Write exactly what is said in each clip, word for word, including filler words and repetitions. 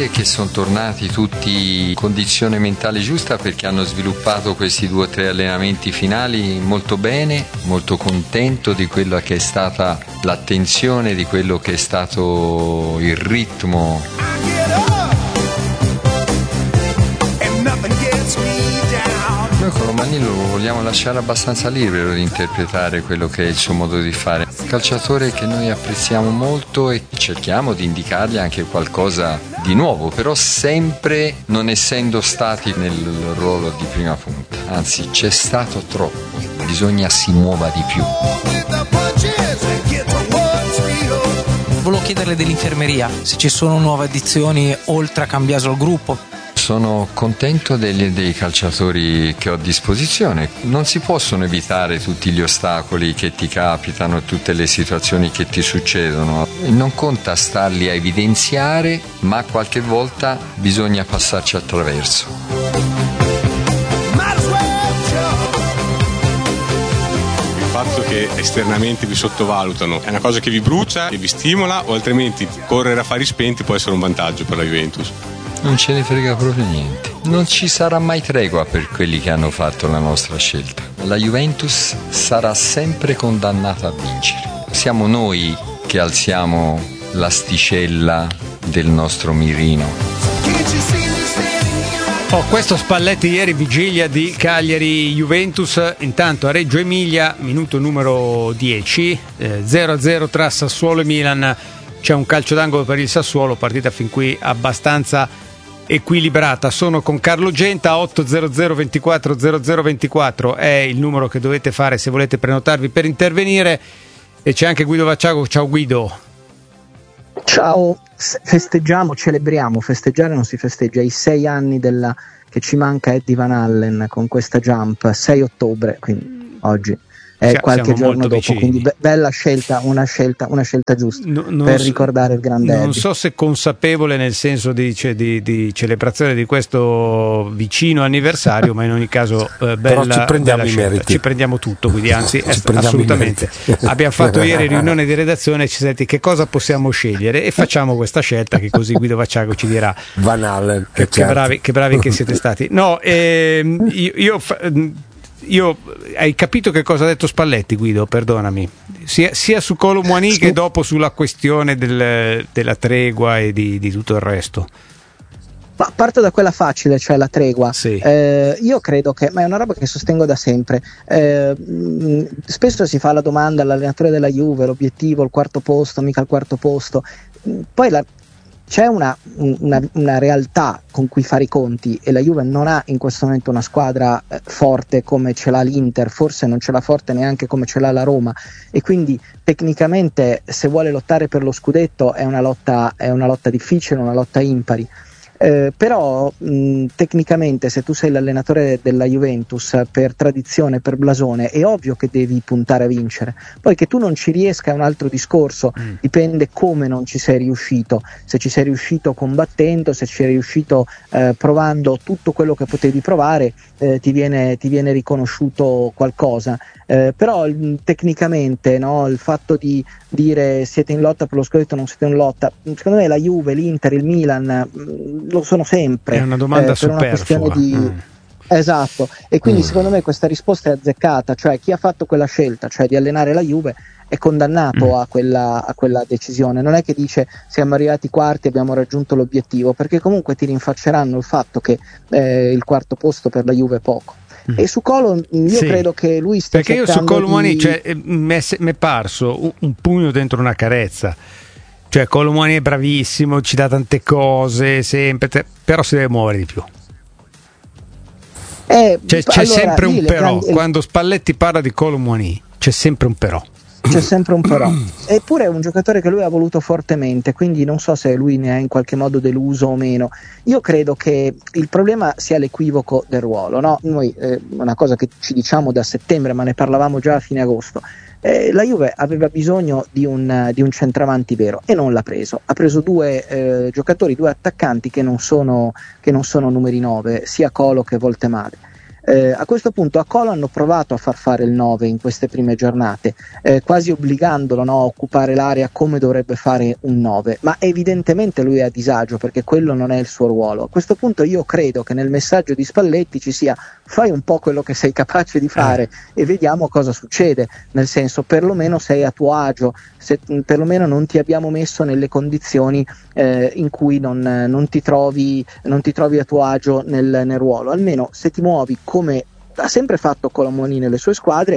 è che sono tornati tutti in condizione mentale giusta, perché hanno sviluppato questi due o tre allenamenti finali molto bene, molto contento di quella che è stata l'attenzione, di quello che è stato il ritmo. Noi con Romani lo vogliamo lasciare abbastanza libero di interpretare quello che è il suo modo di fare. Un calciatore che noi apprezziamo molto e cerchiamo di indicargli anche qualcosa di nuovo, però sempre non essendo stati nel ruolo di prima punta. Anzi, c'è stato troppo, bisogna si muova di più. Volevo chiederle dell'infermeria, se ci sono nuove addizioni oltre a Cambiaso al gruppo. Sono contento degli, dei calciatori che ho a disposizione. Non si possono evitare tutti gli ostacoli che ti capitano, tutte le situazioni che ti succedono. Non conta starli a evidenziare, ma qualche volta bisogna passarci attraverso. Il fatto che esternamente vi sottovalutano è una cosa che vi brucia, che vi stimola, o altrimenti correre a fari spenti può essere un vantaggio per la Juventus? Non ce ne frega proprio niente. Non ci sarà mai tregua per quelli che hanno fatto la nostra scelta. La Juventus sarà sempre condannata a vincere. Siamo noi che alziamo l'asticella del nostro mirino. Oh, questo Spalletti ieri, vigilia di Cagliari-Juventus. Intanto a Reggio Emilia, minuto numero dieci, eh, zero a zero tra Sassuolo e Milan. C'è un calcio d'angolo per il Sassuolo, partita fin qui abbastanza equilibrata. Sono con Carlo Genta. Otto zero zero ventiquattro zero zero ventiquattro è il numero che dovete fare se volete prenotarvi per intervenire, e c'è anche Guido Vacciago. Ciao Guido. Ciao, festeggiamo, celebriamo. Festeggiare non si festeggia i sei anni della, che ci manca Eddie Van Allen con questa jump, sei ottobre, quindi oggi è qualche giorno dopo, vicini. Quindi be- bella scelta, una scelta, una scelta giusta no, per so, ricordare il grande non Eddie. So se consapevole nel senso di, di, di celebrazione di questo vicino anniversario, ma in ogni caso eh, bella, però ci prendiamo i meriti, ci prendiamo tutto, quindi anzi è, assolutamente abbiamo fatto ieri riunione di redazione e ci siamo detti che cosa possiamo scegliere e facciamo questa scelta, che così Guido Vacciago ci dirà Van Allen, che, certo. che, bravi, che bravi che siete stati. No, ehm, io, io Io hai capito che cosa ha detto Spalletti, Guido? Perdonami, sia, sia su Kolo Muani sì. che dopo sulla questione del, della tregua e di, di tutto il resto. Ma parto da quella facile, cioè la tregua. Sì. Eh, io credo che, ma è una roba che sostengo da sempre. Eh, mh, spesso si fa la domanda all'allenatore della Juve, l'obiettivo, il quarto posto, mica il quarto posto. Poi la c'è una, una, una realtà con cui fare i conti, e la Juve non ha in questo momento una squadra eh, forte come ce l'ha l'Inter, forse non ce l'ha forte neanche come ce l'ha la Roma, e quindi tecnicamente se vuole lottare per lo scudetto è una lotta, è una lotta difficile, una lotta impari. Eh, però mh, tecnicamente se tu sei l'allenatore della Juventus, per tradizione, per blasone, è ovvio che devi puntare a vincere. Poi che tu non ci riesca è un altro discorso, mm. dipende come non ci sei riuscito, se ci sei riuscito combattendo, se ci sei riuscito eh, provando tutto quello che potevi provare, eh, ti viene, ti viene riconosciuto qualcosa. Eh, però mh, tecnicamente, no, il fatto di dire siete in lotta per lo scudetto, non siete in lotta, secondo me la Juve, l'Inter, il Milan mh, lo sono sempre. È una domanda eh, per una questione di mm. esatto, e quindi mm. secondo me questa risposta è azzeccata, cioè chi ha fatto quella scelta, cioè di allenare la Juve, è condannato mm. a, quella, a quella decisione. Non è che dice siamo arrivati quarti, abbiamo raggiunto l'obiettivo, perché comunque ti rinfacceranno il fatto che eh, il quarto posto per la Juve è poco. Mm. E su Kolo io sì. credo che lui stia perché io su Kolo Muani di... cioè, mi è parso un, un pugno dentro una carezza. Cioè Kolo Muani è bravissimo, ci dà tante cose sempre, te, però si deve muovere di più. Eh, cioè, c'è allora, sempre un però, grandi... quando Spalletti parla di Kolo Muani c'è sempre un però. C'è sempre un però. Eppure è un giocatore che lui ha voluto fortemente, quindi non so se lui ne ha in qualche modo deluso o meno. Io credo che il problema sia l'equivoco del ruolo, no? Noi eh, una cosa che ci diciamo da settembre, ma ne parlavamo già a fine agosto. Eh, la Juve aveva bisogno di un, di un centravanti vero e non l'ha preso. Ha preso due eh, giocatori, due attaccanti che non sono, che non sono numeri nove, sia Kolo che Voltemade. Eh, a questo punto a Colo hanno provato a far fare il nove in queste prime giornate, eh, quasi obbligandolo, no, a occupare l'area come dovrebbe fare un nove, ma evidentemente lui è a disagio perché quello non è il suo ruolo. A questo punto io credo che nel messaggio di Spalletti ci sia: fai un po' quello che sei capace di fare eh. e vediamo cosa succede, nel senso, perlomeno sei a tuo agio, se, perlomeno non ti abbiamo messo nelle condizioni eh, in cui non, non, ti trovi, non ti trovi a tuo agio nel, nel ruolo, almeno se ti muovi come ha sempre fatto Colomoni nelle sue squadre,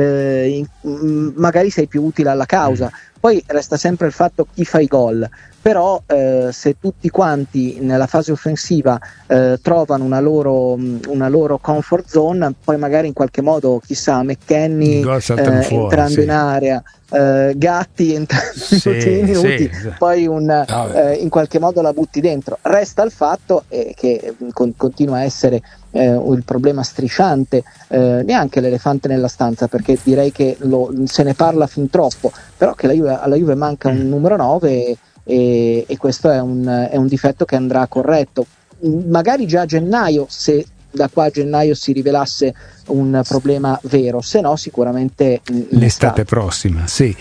eh, in, magari sei più utile alla causa. Poi resta sempre il fatto chi fa i gol, però eh, se tutti quanti nella fase offensiva eh, trovano una loro, una loro comfort zone, poi magari in qualche modo, chissà, McKennie eh, fuori, entrando sì. in area, eh, Gatti entrando sì, in minuti, sì. poi un, eh, in qualche modo la butti dentro. Resta il fatto eh, che con, continua a essere eh, il problema strisciante, eh, neanche l'elefante nella stanza, perché direi che lo, se ne parla fin troppo, però che la Juve, alla Juve manca un numero nove e, e questo è un, è un difetto che andrà corretto, magari già a gennaio, se da qua a gennaio si rivelasse un problema vero, se no sicuramente l'estate prossima, sì.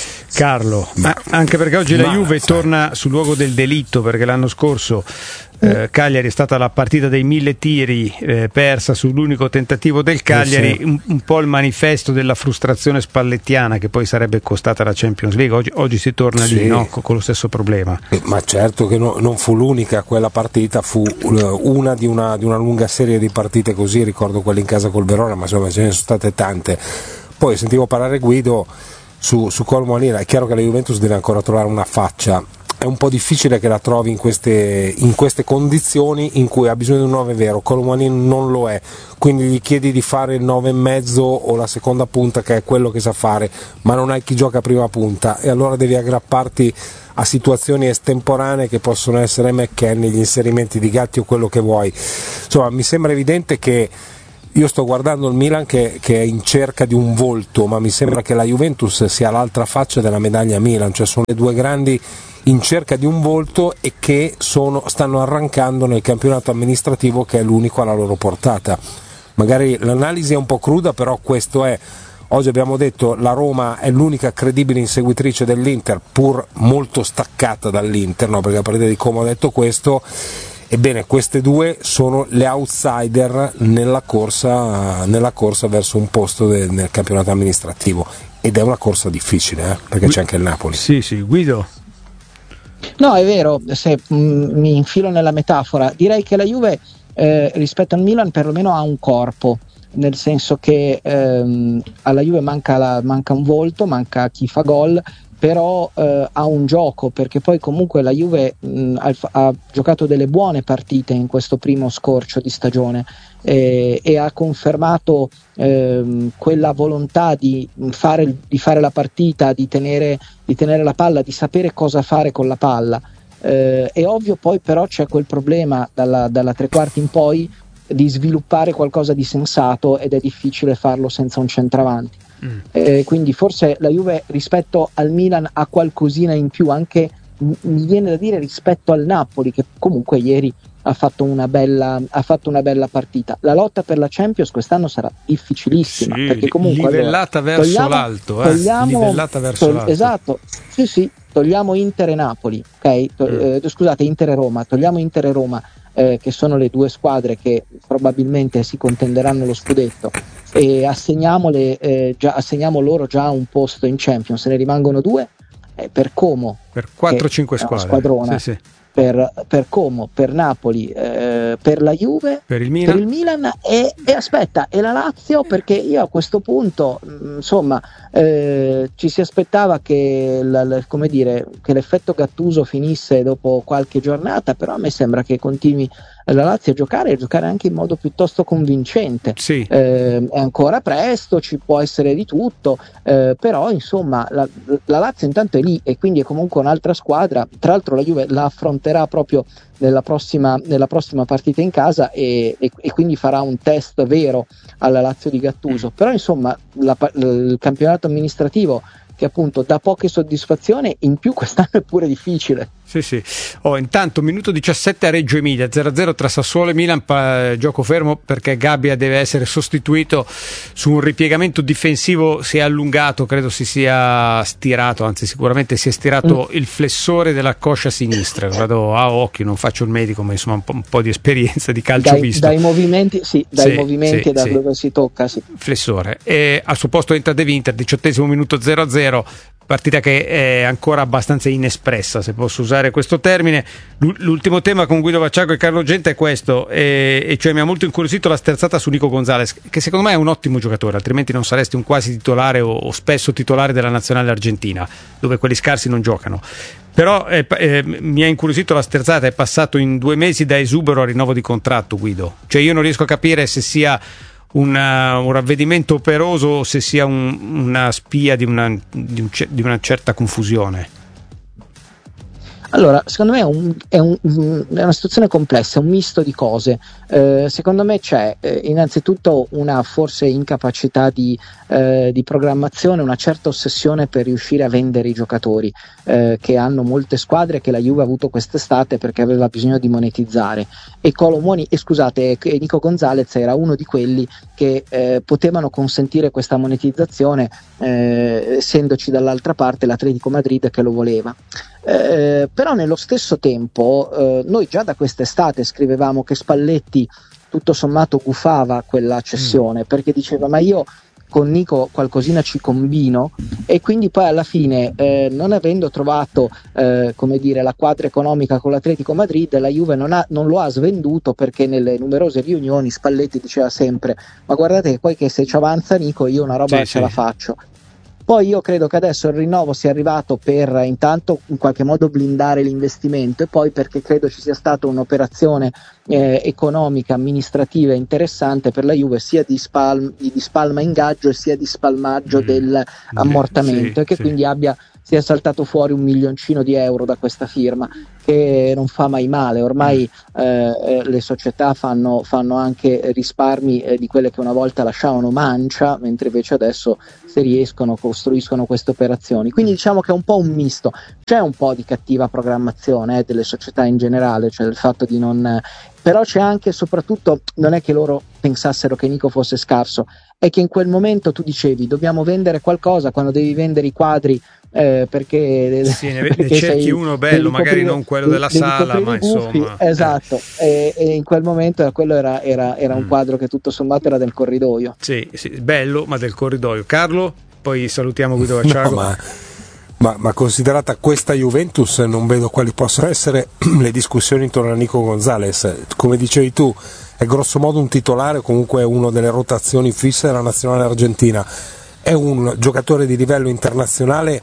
Carlo, ma, anche perché oggi la Juve torna sul luogo del delitto, perché l'anno scorso eh, Cagliari è stata la partita dei mille tiri eh, persa sull'unico tentativo del Cagliari, eh sì. un, un po' il manifesto della frustrazione spallettiana che poi sarebbe costata la Champions League. Oggi, oggi si torna sì. lì, no? con, con lo stesso problema. Eh, ma certo che no, non fu l'unica quella partita, fu una di, una di una lunga serie di partite così, ricordo quella in casa col Verona, ma insomma ce ne sono state tante. Poi sentivo parlare Guido su, su Colomani, è chiaro che la Juventus deve ancora trovare una faccia. È un po' difficile che la trovi in queste, in queste condizioni in cui ha bisogno di un nove vero. Colomani non lo è, quindi gli chiedi di fare il nove e mezzo o la seconda punta, che è quello che sa fare, ma non hai chi gioca a prima punta, e allora devi aggrapparti a situazioni estemporanee che possono essere McKennie, gli inserimenti di Gatti o quello che vuoi. Insomma, mi sembra evidente che io sto guardando il Milan che, che è in cerca di un volto, ma mi sembra che la Juventus sia l'altra faccia della medaglia Milan, cioè sono le due grandi in cerca di un volto e che sono, stanno arrancando nel campionato amministrativo, che è l'unico alla loro portata. Magari l'analisi è un po' cruda, però questo è. Oggi abbiamo detto la Roma è l'unica credibile inseguitrice dell'Inter, pur molto staccata dall'Inter, no? Perché a partire di come ho detto questo. Ebbene, queste due sono le outsider nella corsa, nella corsa verso un posto de, nel campionato amministrativo, ed è una corsa difficile, eh? Perché c'è anche il Napoli. Sì, sì, Guido. No, è vero, se mh, mi infilo nella metafora, direi che la Juve eh, rispetto al Milan perlomeno ha un corpo, nel senso che ehm, alla Juve manca, la, manca un volto, manca chi fa gol, però eh, ha un gioco, perché poi comunque la Juve mh, ha, ha giocato delle buone partite in questo primo scorcio di stagione eh, e ha confermato eh, quella volontà di fare, di fare la partita, di tenere, di tenere la palla, di sapere cosa fare con la palla. Eh, è ovvio, poi però c'è quel problema dalla, dalla tre quarti in poi di sviluppare qualcosa di sensato, ed è difficile farlo senza un centravanti. Mm. Eh, quindi forse la Juve rispetto al Milan ha qualcosina in più, anche mi viene da dire rispetto al Napoli, che comunque ieri ha fatto una bella, ha fatto una bella partita. La lotta per la Champions quest'anno sarà difficilissima, sì, perché comunque livellata allora, verso togliamo, l'alto, eh? togliamo, livellata verso tog- l'alto. Esatto, sì sì, togliamo Inter e Napoli, ok? To- mm. eh, scusate, Inter e Roma, togliamo Inter e Roma, eh, che sono le due squadre che probabilmente si contenderanno lo scudetto, e assegniamole, eh, già, assegniamo loro già un posto in Champions. Se ne rimangono due eh, per Como, per quattro cinque squadre, squadrona, sì, sì. Per, per Como, per Napoli, eh, per la Juve, per il Milan, per il Milan e, e aspetta, e la Lazio, perché io a questo punto mh, insomma eh, ci si aspettava che, la, la, come dire, che l'effetto Gattuso finisse dopo qualche giornata, però a me sembra che continui la Lazio a giocare e a giocare anche in modo piuttosto convincente. Sì. Eh, è ancora presto, ci può essere di tutto, eh, però insomma la, la Lazio intanto è lì, e quindi è comunque un'altra squadra. Tra l'altro la Juve la affronterà proprio nella prossima, nella prossima partita in casa, e, e, e quindi farà un test vero alla Lazio di Gattuso. Però insomma la, il campionato amministrativo, che appunto dà poche soddisfazioni, in più quest'anno è pure difficile. Sì, sì. Oh, intanto minuto diciassette a Reggio Emilia, zero a zero tra Sassuolo e Milan, pa- gioco fermo perché Gabbia deve essere sostituito su un ripiegamento difensivo. Si è allungato, credo si sia stirato, anzi sicuramente si è stirato mm. il flessore della coscia sinistra. Vado a occhio, non faccio il medico, ma insomma un po', un po' di esperienza di calcio dai, visto. Dai movimenti, sì, dai sì, movimenti sì, e da sì. dove si tocca, sì. Flessore. E al suo posto entra De Winter, diciottesimo minuto, zero a zero. Partita che è ancora abbastanza inespressa, se posso usare questo termine. L'ultimo tema con Guido Vacciago e Carlo Genta è questo, e, e cioè mi ha molto incuriosito la sterzata su Nico Gonzalez, che secondo me è un ottimo giocatore, altrimenti non saresti un quasi titolare o, o spesso titolare della nazionale argentina, dove quelli scarsi non giocano. Però eh, eh, mi ha incuriosito la sterzata, è passato in due mesi da esubero a rinnovo di contratto, Guido. Cioè io non riesco a capire se sia Una, un ravvedimento operoso o se sia un, una spia di una, di, un, di una certa confusione. Allora, secondo me è, un, è, un, è una situazione complessa, è un misto di cose. Eh, secondo me c'è eh, innanzitutto una forse incapacità di, eh, di programmazione, una certa ossessione per riuscire a vendere i giocatori eh, che hanno molte squadre, che la Juve ha avuto quest'estate perché aveva bisogno di monetizzare. E Colomoni, e scusate, e Nico Gonzalez era uno di quelli che eh, potevano consentire questa monetizzazione, eh, essendoci dall'altra parte l'Atletico Madrid che lo voleva. Eh, però nello stesso tempo eh, noi già da quest'estate scrivevamo che Spalletti tutto sommato gufava quella cessione, mm. perché diceva ma io con Nico qualcosina ci combino, e quindi poi alla fine eh, non avendo trovato eh, come dire la quadra economica con l'Atletico Madrid, la Juve non, ha, non lo ha svenduto, perché nelle numerose riunioni Spalletti diceva sempre ma guardate che poi che se ci avanza Nico io una roba sì, ce sì. la faccio. Poi io credo che adesso il rinnovo sia arrivato per intanto in qualche modo blindare l'investimento, e poi perché credo ci sia stata un'operazione eh, economica, amministrativa interessante per la Juve, sia di, spalm, di spalma ingaggio e sia di spalmaggio mm. dell'ammortamento, sì, e che sì. quindi abbia sia saltato fuori un milioncino di euro da questa firma, che non fa mai male. Ormai eh, le società fanno, fanno anche risparmi eh, di quelle che una volta lasciavano mancia, mentre invece adesso se riescono costruiscono queste operazioni. Quindi diciamo che è un po' un misto, c'è un po' di cattiva programmazione eh, delle società in generale, cioè il fatto di non... però c'è anche e soprattutto, non è che loro pensassero che Nico fosse scarso, è che in quel momento tu dicevi dobbiamo vendere qualcosa, quando devi vendere i quadri eh, perché, sì, ne, perché ne cerchi sei, uno bello, magari non quello della sala, ma gufi, insomma esatto, eh. e, e in quel momento quello era, era, era un mm. quadro che tutto sommato era del corridoio, sì, sì, bello, ma del corridoio. Carlo, poi salutiamo Guido Vacciago. No, ma... Ma, ma considerata questa Juventus, non vedo quali possono essere le discussioni intorno a Nico Gonzalez. Come dicevi tu, è grosso modo un titolare, comunque uno delle rotazioni fisse della nazionale argentina, è un giocatore di livello internazionale.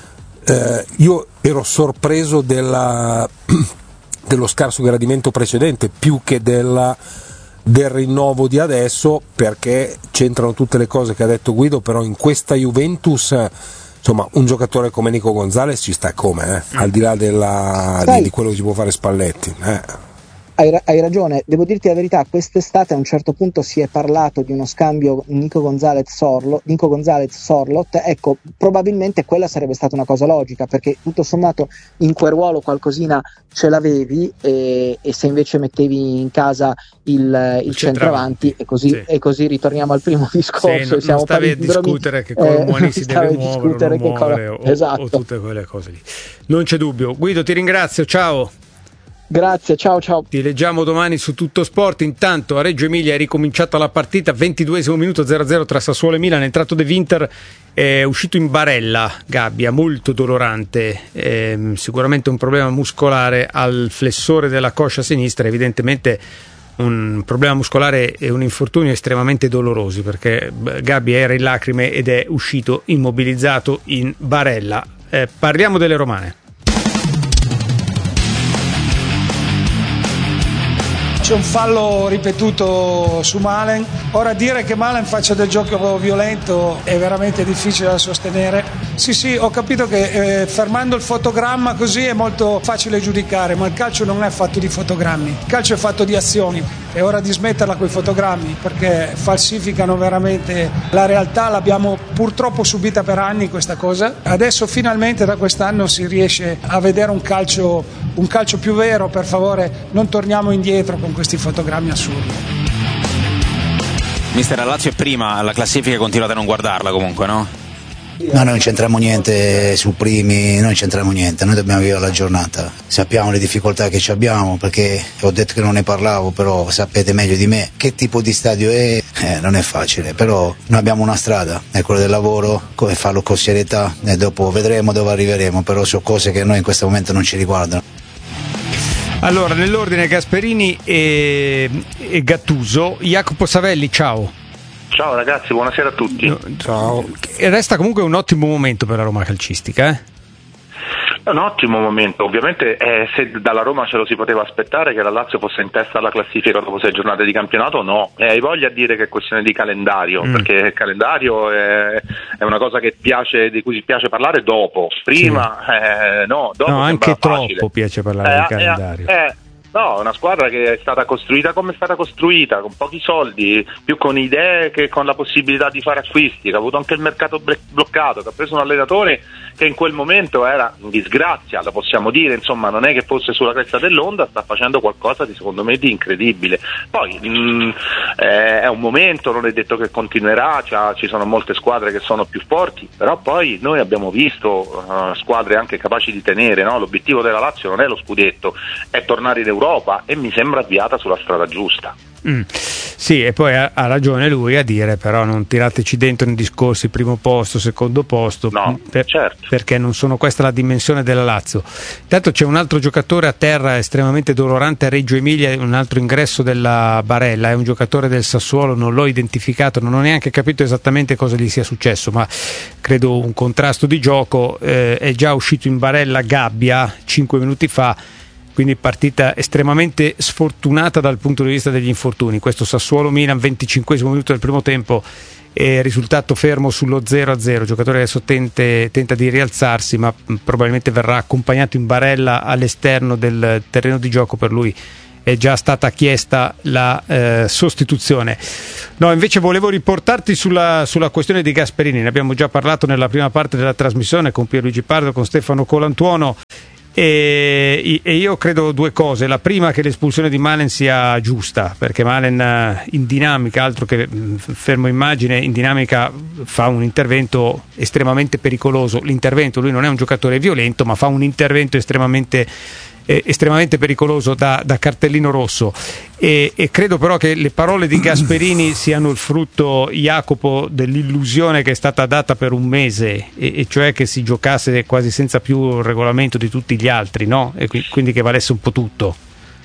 Eh, io ero sorpreso della, dello scarso gradimento precedente più che della, del rinnovo di adesso, perché c'entrano tutte le cose che ha detto Guido, però in questa Juventus insomma un giocatore come Nico Gonzalez ci sta come, eh? al di là della, di, di quello che ci può fare Spalletti. Eh. Hai, hai ragione, devo dirti la verità, quest'estate a un certo punto si è parlato di uno scambio Nico Gonzalez-Sorlot, Nico Gonzalez-Sorlot, ecco, probabilmente quella sarebbe stata una cosa logica, perché tutto sommato in quel ruolo qualcosina ce l'avevi, e, e se invece mettevi in casa il, il centravanti, e così, sì. e così ritorniamo al primo discorso. Sì, non, siamo non stavi a discutere che Colomoni eh, si deve muovere, non muovere, o, esatto. o tutte quelle cose lì. Non c'è dubbio. Guido, ti ringrazio, ciao. Grazie, ciao ciao. Ti leggiamo domani su Tutto Sport. Intanto a Reggio Emilia è ricominciata la partita, ventiduesimo minuto, zero a zero tra Sassuolo e Milan. È entrato De Winter, è uscito in barella, Gabbia, molto dolorante, eh, sicuramente un problema muscolare al flessore della coscia sinistra, evidentemente un problema muscolare e un infortunio estremamente dolorosi, perché Gabbia era in lacrime ed è uscito immobilizzato in barella. Eh, parliamo delle romane. C'è un fallo ripetuto su Malen. Ora dire che Malen faccia del gioco violento è veramente difficile da sostenere. Sì, sì, ho capito che eh, fermando il fotogramma così è molto facile giudicare, ma il calcio non è fatto di fotogrammi, il calcio è fatto di azioni. È ora di smetterla con i fotogrammi, perché falsificano veramente la realtà, l'abbiamo purtroppo subita per anni questa cosa. Adesso finalmente da quest'anno si riesce a vedere un calcio, un calcio più vero. Per favore, non torniamo indietro con questi fotogrammi assurdi. Mister, la Lazio è prima, la classifica continuate a non guardarla comunque, no? No, noi non c'entriamo niente su primi, noi non c'entriamo niente, noi dobbiamo vivere la giornata. Sappiamo le difficoltà che ci abbiamo, perché ho detto che non ne parlavo, però sapete meglio di me che tipo di stadio è, eh, non è facile, però noi abbiamo una strada, è quella del lavoro, come farlo con serietà e dopo vedremo dove arriveremo, però sono cose che noi in questo momento non ci riguardano. Allora, nell'ordine Gasperini e, e Gattuso. Jacopo Savelli, ciao. Ciao ragazzi, buonasera a tutti. Ciao. E resta comunque un ottimo momento per la Roma calcistica, eh? È un ottimo momento, ovviamente eh, se dalla Roma ce lo si poteva aspettare che la Lazio fosse in testa alla classifica dopo sei giornate di campionato, no, e hai voglia di dire che è questione di calendario, mm. perché il calendario è, è una cosa che piace, di cui si piace parlare dopo, prima sì. eh, no, dopo no, anche troppo facile. Piace parlare eh, di calendario. Eh, eh, No, una squadra che è stata costruita come è stata costruita, con pochi soldi, più con idee che con la possibilità di fare acquisti, che ha avuto anche il mercato bloccato, che ha preso un allenatore che in quel momento era in disgrazia, la possiamo dire, insomma non è che fosse sulla cresta dell'onda, sta facendo qualcosa di secondo me di incredibile. Poi mh, eh, è un momento, non è detto che continuerà, cioè, ci sono molte squadre che sono più forti, però poi noi abbiamo visto uh, squadre anche capaci di tenere, no? L'obiettivo della Lazio non è lo scudetto, è tornare in Europa. Europa e mi sembra avviata sulla strada giusta. Mm. Sì, e poi ha, ha ragione lui a dire però non tirateci dentro nei discorsi primo posto, secondo posto, no, per, certo. perché non sono questa la dimensione della Lazio. Intanto c'è un altro giocatore a terra estremamente dolorante a Reggio Emilia, un altro ingresso della Barella, è un giocatore del Sassuolo, non l'ho identificato, non ho neanche capito esattamente cosa gli sia successo, ma credo un contrasto di gioco, eh, è già uscito in Barella Gabbia cinque minuti fa. Quindi partita estremamente sfortunata dal punto di vista degli infortuni. Questo Sassuolo-Milan, venticinquesimo minuto del primo tempo, è risultato fermo sullo zero a zero. Il giocatore adesso tente, tenta di rialzarsi, ma probabilmente verrà accompagnato in Barella all'esterno del terreno di gioco. Per lui è già stata chiesta la eh, sostituzione. No, invece volevo riportarti sulla, sulla questione di Gasperini. Ne abbiamo già parlato nella prima parte della trasmissione con Pierluigi Pardo, con Stefano Colantuono. E, e io credo due cose: la prima, che l'espulsione di Malen sia giusta, perché Malen in dinamica, altro che fermo immagine, in dinamica fa un intervento estremamente pericoloso. L'intervento, lui non è un giocatore violento, ma fa un intervento estremamente eh, estremamente pericoloso da, da cartellino rosso. E, e credo però che le parole di Gasperini siano il frutto, Jacopo, dell'illusione che è stata data per un mese, e, e cioè che si giocasse quasi senza più il regolamento di tutti gli altri, no? E quindi che valesse un po' tutto.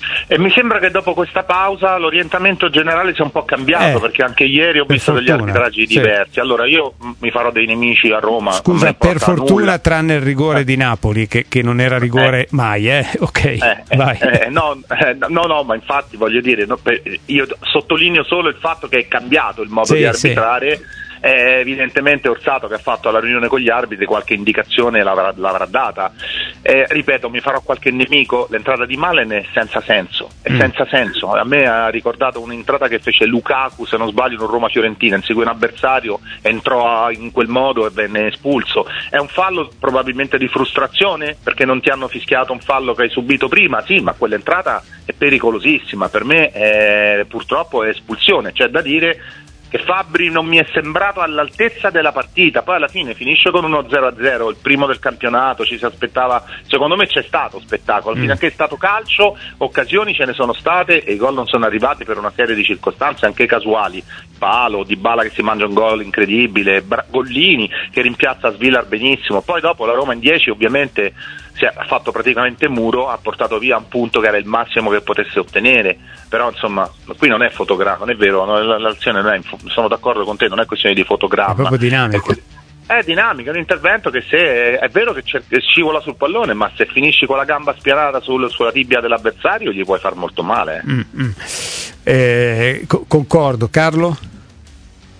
E mi sembra che dopo questa pausa l'orientamento generale sia un po' cambiato, eh, per perché anche ieri ho visto fortuna, degli arbitraggi sì. diversi. Allora io mi farò dei nemici a Roma. Scusa, per fortuna nulla. Tranne il rigore eh. di Napoli, che, che non era rigore eh. mai, eh? Ok, eh, vai. Eh, no, eh, no, no, ma infatti voglio dire, no, per, io sottolineo solo il fatto che è cambiato il modo sì, di arbitrare. Sì. Eh, evidentemente Orsato, che ha fatto alla riunione con gli arbitri, qualche indicazione l'avrà, l'avrà data. Eh, ripeto, mi farò qualche nemico. L'entrata di Malen è senza senso, è mm. senza senso. A me ha ricordato un'entrata che fece Lukaku, se non sbaglio, in un Roma-Fiorentina, inseguì un avversario, entrò in quel modo e venne espulso. È un fallo probabilmente di frustrazione, perché non ti hanno fischiato un fallo che hai subito prima, sì, ma quell'entrata è pericolosissima. Per me è, purtroppo è espulsione. C'è da dire che Fabbri non mi è sembrato all'altezza della partita. Poi alla fine finisce con uno zero a zero, il primo del campionato, ci si aspettava, secondo me c'è stato spettacolo, mm. finché è stato calcio, occasioni ce ne sono state e i gol non sono arrivati per una serie di circostanze anche casuali, palo, Dybala che si mangia un gol incredibile, Bra- Gollini che rimpiazza Svilar benissimo. Poi dopo la Roma in dieci ovviamente si è fatto praticamente muro, ha portato via un punto che era il massimo che potesse ottenere, però insomma qui non è fotogramma, non è vero, l'azione non è, sono d'accordo con te, non è questione di fotogramma, è proprio dinamico. È dinamica, è un intervento che se è vero che scivola sul pallone, ma se finisci con la gamba spianata sul, sulla tibia dell'avversario gli puoi far molto male. Mm, mm. Eh, co- concordo. Carlo?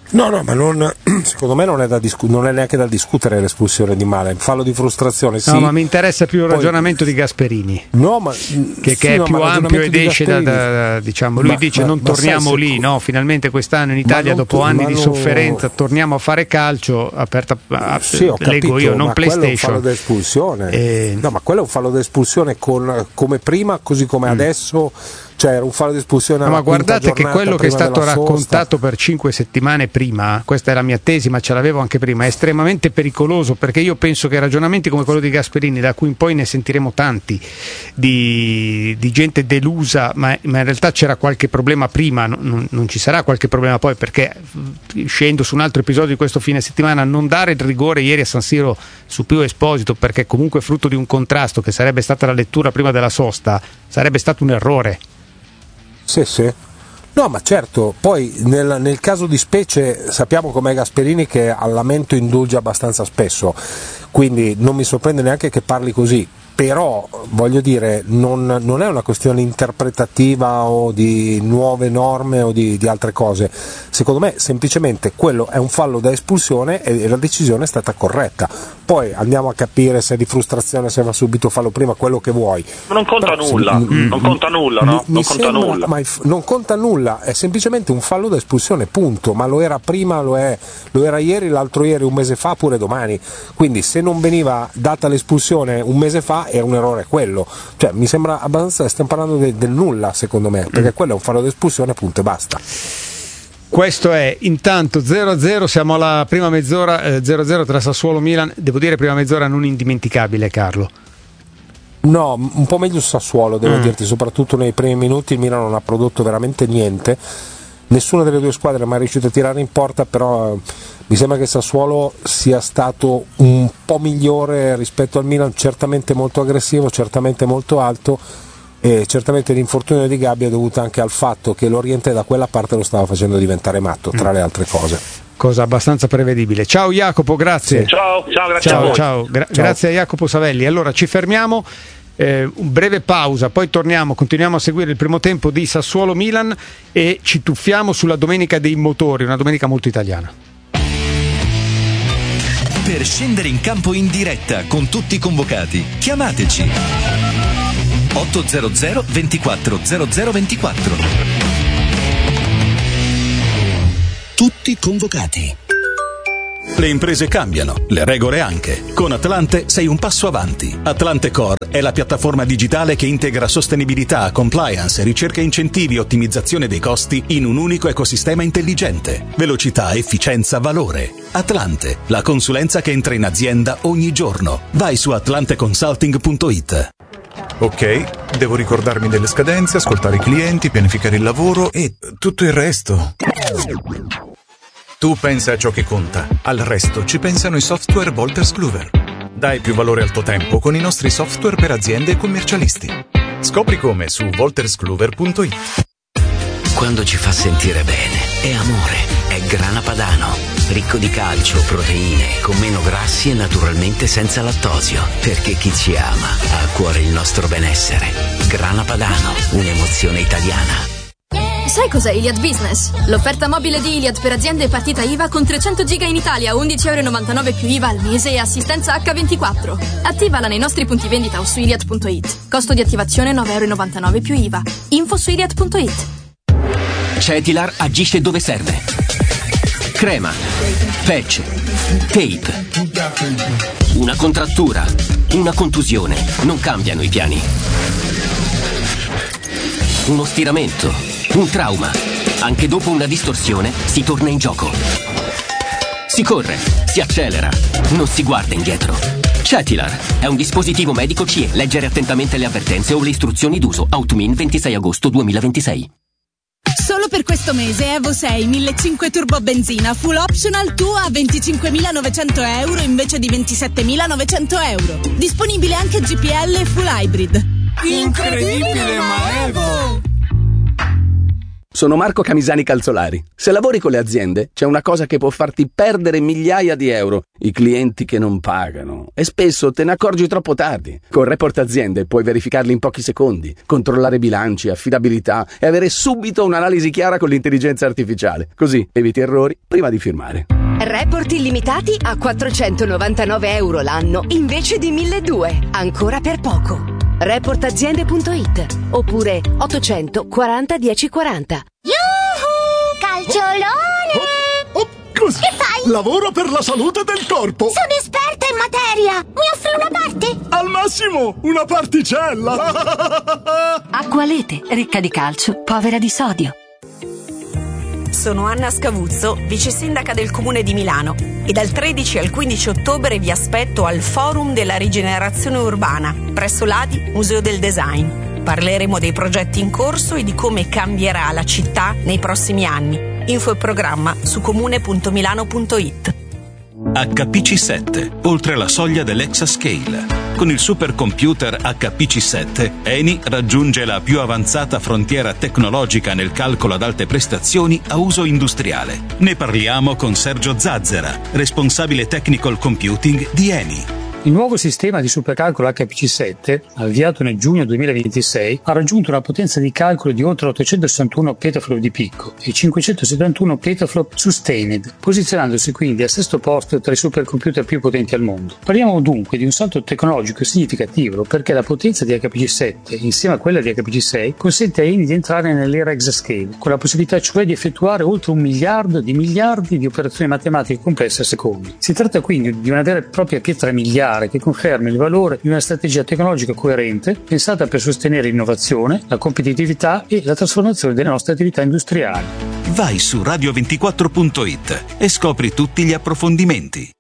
No, no, ma non, secondo me non è, da discu- non è neanche da discutere l'espulsione di Malen. Fallo di frustrazione, sì. No, ma mi interessa più il Poi, ragionamento di Gasperini. No, ma che, che sì, è no, più ma ampio ed esce da, Gasperini, da, diciamo, lui ma, dice ma, non ma torniamo sai, lì, se... no? Finalmente quest'anno in Italia, non, dopo anni di lo... sofferenza, torniamo a fare calcio, aperta, a, sì, ho capito, leggo io, non ma PlayStation. Quello è un fallo d'espulsione. E... No, ma quello è un fallo d'espulsione con, come prima, così come mm. adesso. Cioè era un fallo di espulsione. No, ma guardate che quello che è stato raccontato per cinque settimane prima, questa è la mia tesi, ma ce l'avevo anche prima, è estremamente pericoloso, perché io penso che ragionamenti come quello di Gasperini, da cui in poi ne sentiremo tanti, di, di gente delusa, ma, ma in realtà c'era qualche problema prima, non, non ci sarà qualche problema poi, perché scendo su un altro episodio di questo fine settimana, non dare il rigore ieri a San Siro su Pio Esposito, perché comunque frutto di un contrasto che sarebbe stata la lettura prima della sosta, sarebbe stato un errore. Sì, sì. No, ma certo, poi nel, nel caso di specie sappiamo com'è Gasperini, che al lamento indulge abbastanza spesso, quindi non mi sorprende neanche che parli così, però voglio dire non, non è una questione interpretativa o di nuove norme o di, di altre cose, secondo me semplicemente quello è un fallo da espulsione e la decisione è stata corretta, poi andiamo a capire se è di frustrazione, se va subito fallo prima, quello che vuoi. Ma non conta però, nulla, se, mm, non conta nulla, no? Mi, non mi conta sembra, nulla. Ma il, non conta nulla, è semplicemente un fallo da espulsione, punto, ma lo era prima, lo è, lo era ieri, l'altro ieri, un mese fa, pure domani, quindi se non veniva data l'espulsione un mese fa era un errore quello, cioè mi sembra abbastanza, stiamo parlando de, del nulla secondo me, perché quello è un fallo di espulsione, punto e basta. Questo è intanto zero a zero, siamo alla prima mezz'ora, eh, zero a zero tra Sassuolo e Milan, devo dire prima mezz'ora non indimenticabile, Carlo. No, un po' meglio Sassuolo, devo mm. dirti, soprattutto nei primi minuti il Milan non ha prodotto veramente niente, nessuna delle due squadre è mai riuscita a tirare in porta, però eh, mi sembra che Sassuolo sia stato un po' migliore rispetto al Milan, certamente molto aggressivo, certamente molto alto, e certamente l'infortunio di Gabbia è dovuto anche al fatto che l'Oriente da quella parte lo stava facendo diventare matto, tra le altre cose. Cosa abbastanza prevedibile. Ciao Jacopo, grazie. Sì. Ciao, ciao, grazie ciao, a voi. Ciao. Gra- ciao. Grazie a Jacopo Savelli. Allora ci fermiamo, eh, un breve pausa, poi torniamo, continuiamo a seguire il primo tempo di Sassuolo Milan e ci tuffiamo sulla domenica dei motori, una domenica molto italiana. Per scendere in campo in diretta con tutti i convocati, chiamateci ottocento ventiquattro zero zero ventiquattro. Tutti convocati. Le imprese cambiano, le regole anche. Con Atlante sei un passo avanti. Atlante Core è la piattaforma digitale che integra sostenibilità, compliance, ricerca e incentivi e ottimizzazione dei costi in un unico ecosistema intelligente. Velocità, efficienza, valore. Atlante, la consulenza che entra in azienda ogni giorno. Vai su atlante consulting punto it. Ok, devo ricordarmi delle scadenze, ascoltare i clienti, pianificare il lavoro e tutto il resto. Tu pensa a ciò che conta, al resto ci pensano i software Wolters Kluwer. Dai più valore al tuo tempo con i nostri software per aziende e commercialisti. Scopri come su wolters kluwer punto it. Quando ci fa sentire bene, è amore, è Grana Padano. Ricco di calcio, proteine, con meno grassi e naturalmente senza lattosio. Perché chi ci ama ha a cuore il nostro benessere. Grana Padano, un'emozione italiana. Sai cos'è Iliad Business? L'offerta mobile di Iliad per aziende e partita I V A con trecento giga in Italia, undici virgola novantanove euro più I V A al mese e assistenza acca ventiquattro. Attivala nei nostri punti vendita o su iliad punto it. Costo di attivazione nove virgola novantanove euro più I V A. Info su iliad punto it. Cetilar agisce dove serve. Crema, patch, tape. Una contrattura, una contusione. Non cambiano i piani. Uno stiramento, un trauma. Anche dopo una distorsione si torna in gioco. Si corre, si accelera, non si guarda indietro. Cetilar è un dispositivo medico C E. Leggere attentamente le avvertenze o le istruzioni d'uso. Outmin ventisei agosto duemilaventisei. Solo per questo mese Evo sei millecinquecento turbo benzina full optional tu a venticinquemilanovecento euro invece di ventisettemilanovecento euro. Disponibile anche G P L e full hybrid. Incredibile ma Evo! sono Marco Camisani Calzolari. Se lavori con le aziende, c'è una cosa che può farti perdere migliaia di euro: i clienti che non pagano. E spesso te ne accorgi troppo tardi. Con Report Aziende puoi verificarli in pochi secondi, controllare bilanci, affidabilità e avere subito un'analisi chiara con l'intelligenza artificiale. Così eviti errori prima di firmare. Report illimitati a quattrocentonovantanove euro l'anno invece di milleduecento. Ancora per poco. report aziende punto it oppure ottocentoquaranta dieciquaranta. Yuhu! Calciolone! Oh, oh, così. Che fai? Lavoro per la salute del corpo. Sono esperta in materia. Mi offri una parte? Al massimo una particella. Acqualete, ricca di calcio, povera di sodio. Sono Anna Scavuzzo, vice sindaca del Comune di Milano, e dal tredici al quindici ottobre vi aspetto al Forum della Rigenerazione Urbana, presso l'A D I Museo del Design. Parleremo dei progetti in corso e di come cambierà la città nei prossimi anni. Info e programma su comune punto milano punto it. H P C sette, oltre la soglia dell'Exascale. Con il supercomputer H P C sette, Eni raggiunge la più avanzata frontiera tecnologica nel calcolo ad alte prestazioni a uso industriale. Ne parliamo con Sergio Zazzera, responsabile technical computing di Eni. Il nuovo sistema di supercalcolo H P C sette, avviato nel giugno duemilaventisei, ha raggiunto una potenza di calcolo di oltre ottocentosessantuno petaflop di picco e cinquecentosettantuno petaflop sustained, posizionandosi quindi al sesto posto tra i supercomputer più potenti al mondo. Parliamo dunque di un salto tecnologico significativo, perché la potenza di H P C sette, insieme a quella di H P C sei, consente a Eni di entrare nell'era exascale, con la possibilità cioè di effettuare oltre un miliardo di miliardi di operazioni matematiche complesse a secondo. Si tratta quindi di una vera e propria pietra miliare che conferma il valore di una strategia tecnologica coerente, pensata per sostenere l'innovazione, la competitività e la trasformazione delle nostre attività industriali. Vai su radio ventiquattro punto it e scopri tutti gli approfondimenti.